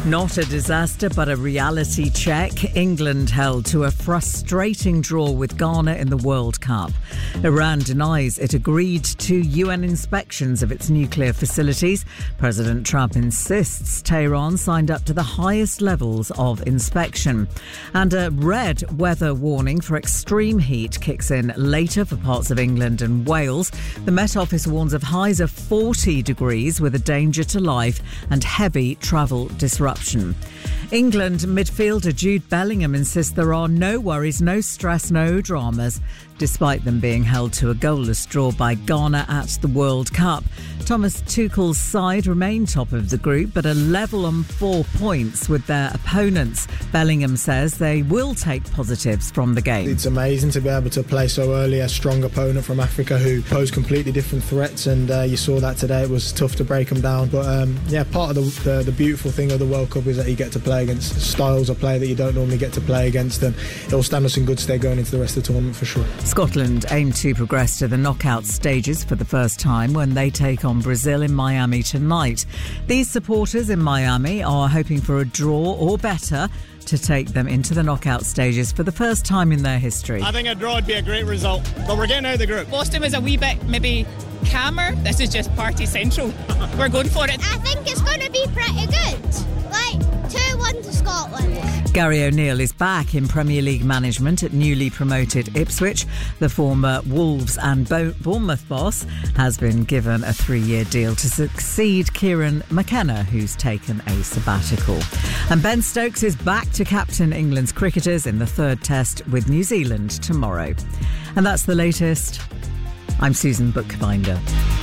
Not a disaster, but a reality check. England held to a frustrating draw with Ghana in the World Cup. Iran denies it agreed to UN inspections of its nuclear facilities. President Trump insists Tehran signed up to the highest levels of inspection. And a red weather warning for extreme heat kicks in later for parts of England and Wales. The Met Office warns of highs of 40 degrees with a danger to life and heavy travel disruption. England midfielder Jude Bellingham insists there are no worries, no stress, no dramas, despite them being held to a goalless draw by Ghana at the World Cup. Thomas Tuchel's side remain top of the group, but are level on 4 points with their opponents. Bellingham says they will take positives from the game. It's amazing to be able to play so early, a strong opponent from Africa who pose completely different threats, and you saw that today. It was tough to break them down, but part of the beautiful thing of the World Cup is that you get to play against styles of play that you don't normally get to play against, and it will stand us in good stead going into the rest of the tournament for sure. Scotland aim to progress to the knockout stages for the first time when they take on Brazil in Miami tonight. These supporters in Miami are hoping for a draw or better to take them into the knockout stages for the first time in their history. I think a draw would be a great result, but we're getting out of the group. Boston was a wee bit maybe calmer. This is just party central. We're going for it. I think it's going to be pretty good. Like 2-1 to Scotland. Gary O'Neill is back in Premier League management at newly promoted Ipswich. The former Wolves and Bournemouth boss has been given a 3-year deal to succeed Kieran McKenna, who's taken a sabbatical. And Ben Stokes is back to captain England's cricketers in the third test with New Zealand tomorrow. And that's the latest. I'm Susan Bookbinder.